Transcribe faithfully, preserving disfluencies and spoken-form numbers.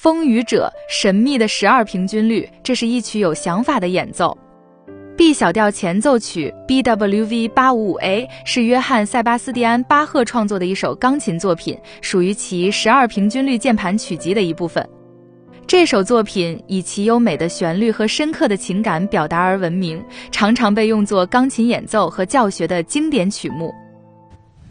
风雨者，神秘的十二平均律，这是一曲有想法的演奏。B 小调前奏曲 B W V 八五五 A 是约翰·塞巴斯蒂安·巴赫创作的一首钢琴作品，属于其十二平均律键盘曲集的一部分。这首作品以其优美的旋律和深刻的情感表达而闻名，常常被用作钢琴演奏和教学的经典曲目。